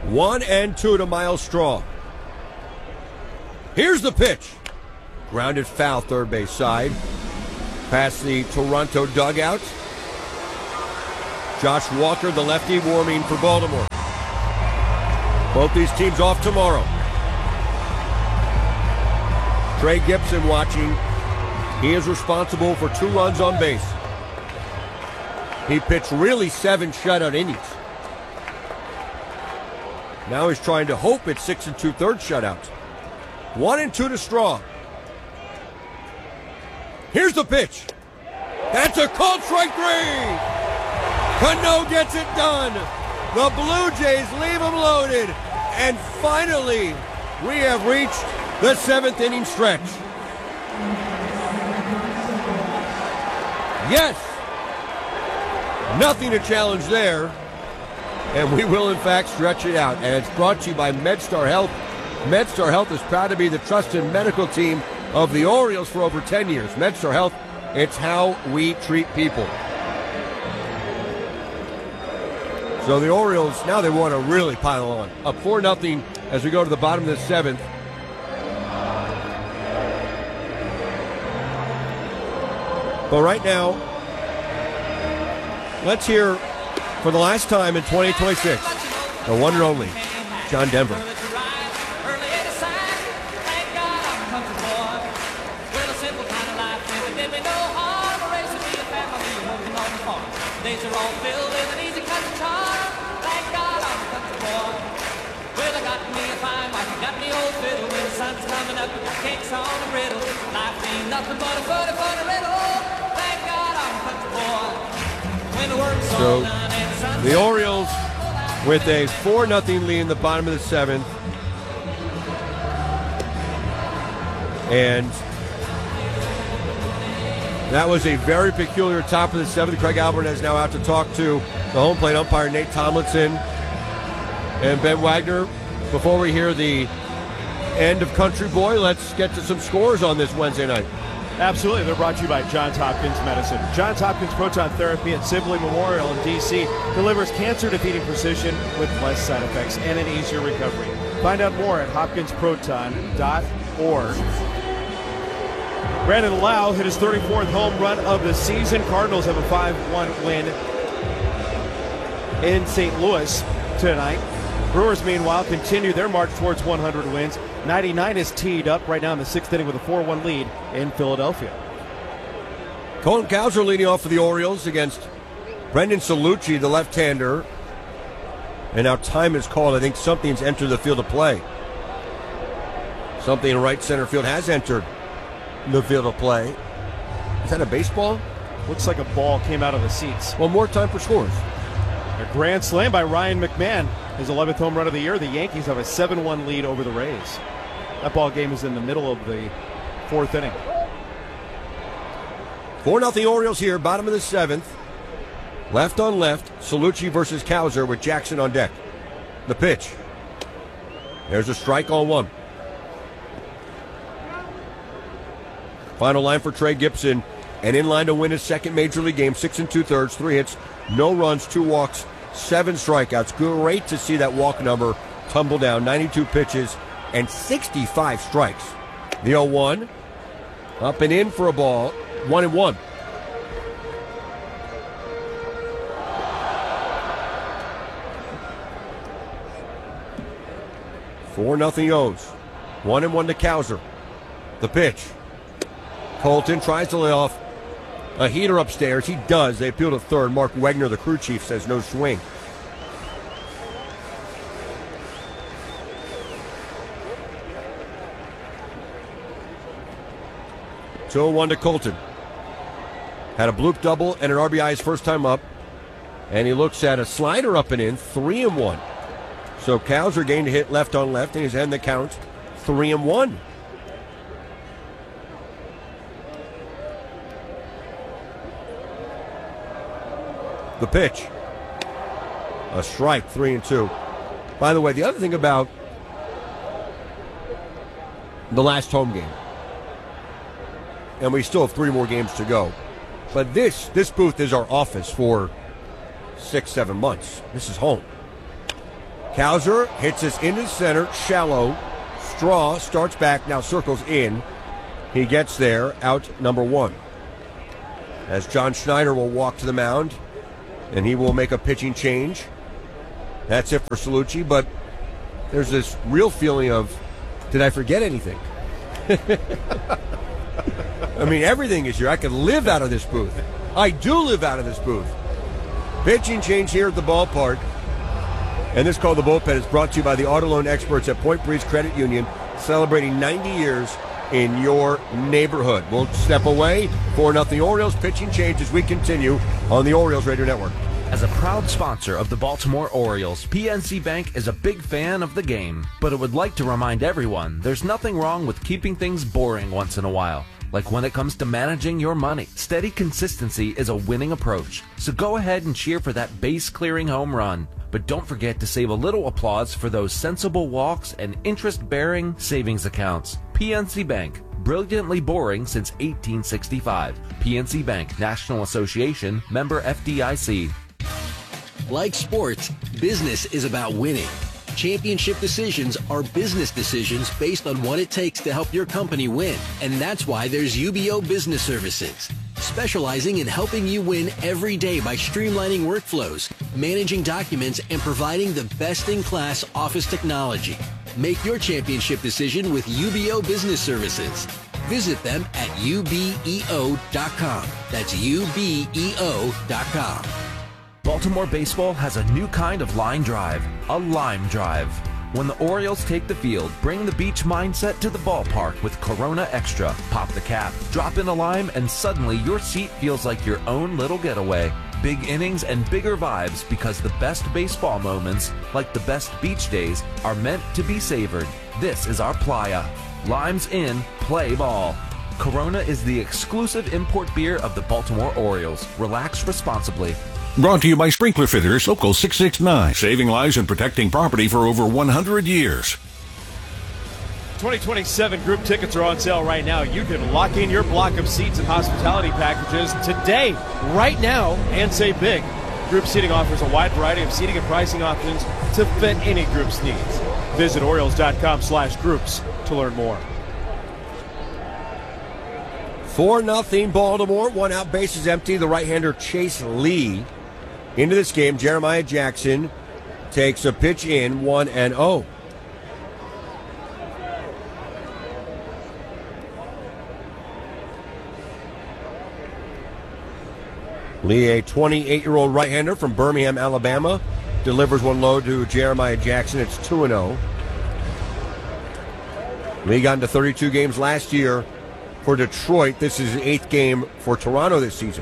1-2 to Miles Straw. Here's the pitch. Grounded foul, third base side. Past the Toronto dugout. Josh Walker, the lefty, warming for Baltimore. Both these teams off tomorrow. Trey Gibson watching. He is responsible for 2 runs on base. He pitched really 7 shutout innings. Now he's trying to hope it's 6 2/3 shutouts. 1-2 to Straw. Here's the pitch. That's a called strike 3. Cano gets it done. The Blue Jays leave him loaded. And finally, we have reached the 7th inning stretch. Yes. Nothing to challenge there. And we will, in fact, stretch it out. And it's brought to you by MedStar Health. MedStar Health is proud to be the trusted medical team of the Orioles for over 10 years. MedStar Health, it's how we treat people. So the Orioles, now they want to really pile on. Up 4-0 as we go to the bottom of the 7th. But right now, let's hear for the last time in 2026, the one and only John Denver. Days are all filled with an easy country charm. Thank God I'm a country boy. Well, I got me a fine wife, I got me old fiddle. When the sun's coming up, I got cakes on the griddle. Life ain't nothing but a funny riddle. Thank God I'm a country boy. When the work's all done and the sun's the Orioles with a 4-0 lead in the bottom of the 7th. And that was a very peculiar top of the 7th. Craig Albert is now out to talk to the home plate umpire, Nate Tomlinson and Ben Wagner. Before we hear the end of Country Boy, let's get to some scores on this Wednesday night. Absolutely. They're brought to you by Johns Hopkins Medicine. Johns Hopkins Proton Therapy at Sibley Memorial in D.C. delivers cancer-defeating precision with less side effects and an easier recovery. Find out more at hopkinsproton.org. Brandon Lau hit his 34th home run of the season. Cardinals have a 5-1 win in St. Louis tonight. Brewers, meanwhile, continue their march towards 100 wins. 99 is teed up right now in the 6th inning with a 4-1 lead in Philadelphia. Colton Cowser leading off for the Orioles against Brendan Salucci, the left-hander. And now time is called. I think something's entered the field of play. Something in right center field has entered the field of play. Is that a baseball? Looks like a ball came out of the seats. One more time for scores. A grand slam by Ryan McMahon. His 11th home run of the year. The Yankees have a 7-1 lead over the Rays. That ball game is in the middle of the 4th inning. 4-0 Orioles here, bottom of the 7th. Left on left, Salucci versus Cowser with Jackson on deck. The pitch. There's a strike on 1. Final line for Trey Gibson, and in line to win his second major league game, 6 2/3, 3 hits, no runs, 2 walks, 7 strikeouts. Great to see that walk number tumble down. 92 pitches and 65 strikes. The 0-1, up and in for a ball, 1-1. Four nothing O's. 1-1 to Cowser. The pitch. Colton tries to lay off a heater upstairs. He does. They appeal to third. Mark Wegner, the crew chief, says no swing. So 2-1 to Colton. Had a bloop double and an RBI his first time up. And he looks at a slider up and in, 3-1. So Cowser gained a hit left on left, and he's in the count 3-1. The pitch. A strike, 3-2. By the way, the other thing about the last home game, and we still have 3 more games to go, but this booth is our office for 6-7 months. This is home. Cowser hits us into center, shallow. Straw starts back, now circles in. He gets there, out number 1. As John Schneider will walk to the mound, and he will make a pitching change. That's it for Salucci, but there's this real feeling of, did I forget anything? I mean, everything is here. I could live out of this booth. I do live out of this booth. Pitching change here at the ballpark. And this call, The Bullpen, is brought to you by the auto loan experts at Point Breeze Credit Union, celebrating 90 years in your neighborhood. We'll step away. 4-0 Orioles. Pitching change as we continue on the Orioles Radio Network. As a proud sponsor of the Baltimore Orioles, PNC Bank is a big fan of the game, but it would like to remind everyone there's nothing wrong with keeping things boring once in a while. Like when it comes to managing your money, steady consistency is a winning approach. So go ahead and cheer for that base-clearing home run. But don't forget to save a little applause for those sensible walks and interest-bearing savings accounts. PNC Bank, brilliantly boring since 1865. PNC Bank, National Association, member FDIC. Like sports, business is about winning. Championship decisions are business decisions based on what it takes to help your company win. And that's why there's UBO Business Services, specializing in helping you win every day by streamlining workflows, managing documents, and providing the best-in-class office technology. Make your championship decision with UBO Business Services. Visit them at ubeo.com. That's ubeo.com. Baltimore baseball has a new kind of line drive, a lime drive. When the Orioles take the field, bring the beach mindset to the ballpark with Corona Extra. Pop the cap, drop in a lime, and suddenly your seat feels like your own little getaway. Big innings and bigger vibes, because the best baseball moments, like the best beach days, are meant to be savored. This is our playa. Limes in, play ball. Corona is the exclusive import beer of the Baltimore Orioles. Relax responsibly. Brought to you by Sprinkler Fitters, Local 669, saving lives and protecting property for over 100 years. 2027 group tickets are on sale right now. You can lock in your block of seats and hospitality packages today, right now, and save big. Group seating offers a wide variety of seating and pricing options to fit any group's needs. Visit Orioles.com/groups to learn more. 4-0 Baltimore. 1 out, bases empty. The right-hander Chase Lee into this game. Jeremiah Jackson takes a pitch in, 1-0. Lee, a 28-year-old right-hander from Birmingham, Alabama, delivers one low to Jeremiah Jackson. It's 2-0. Lee got into 32 games last year for Detroit. This is his 8th game for Toronto this season.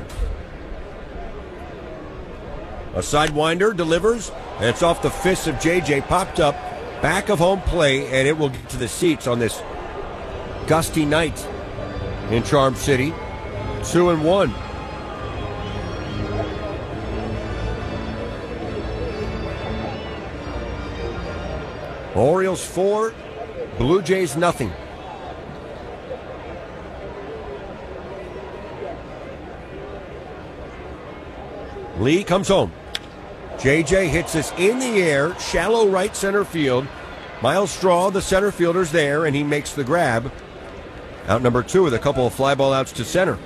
A sidewinder delivers, and it's off the fists of JJ. Popped up back of home plate, and it will get to the seats on this gusty night in Charm City. 2-1. Orioles 4, Blue Jays nothing. Lee comes home. JJ hits this in the air, shallow right center field. Miles Straw, the center fielder's there, and he makes the grab. Out number 2 with a couple of fly ball outs to center.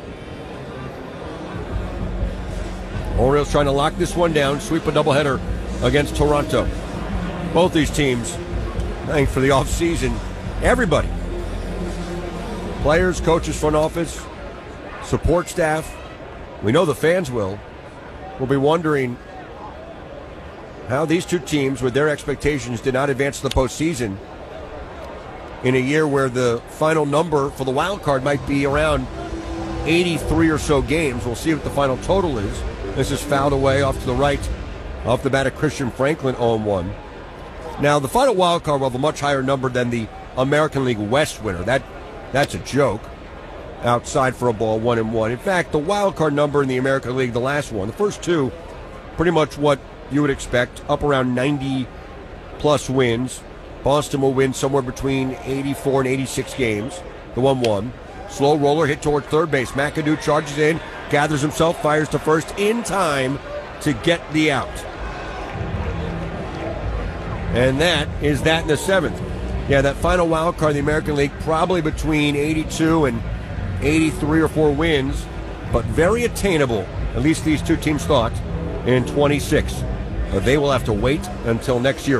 Orioles trying to lock this one down, sweep a doubleheader against Toronto. Both these teams, I think for the offseason, everybody, players, coaches, front office, support staff, we know the fans will be wondering how these two teams, with their expectations, did not advance to the postseason in a year where the final number for the wild card might be around 83 or so games. We'll see what the final total is. This is fouled away off to the right, off the bat of Christian Franklin, 0-1. Now, the final wild card will have a much higher number than the American League West winner. That's a joke. Outside for a ball, 1-1. In fact, the wild card number in the American League, the last one, the first two, pretty much what you would expect, up around 90-plus wins. Boston will win somewhere between 84 and 86 games. The 1-1. Slow roller hit toward third base. McAdoo charges in, gathers himself, fires to first in time to get the out. And that is that in the 7th. Yeah, that final wild card in the American League, probably between 82 and 83 or 4 wins, but very attainable, at least these two teams thought, in 26. They will have to wait until next year.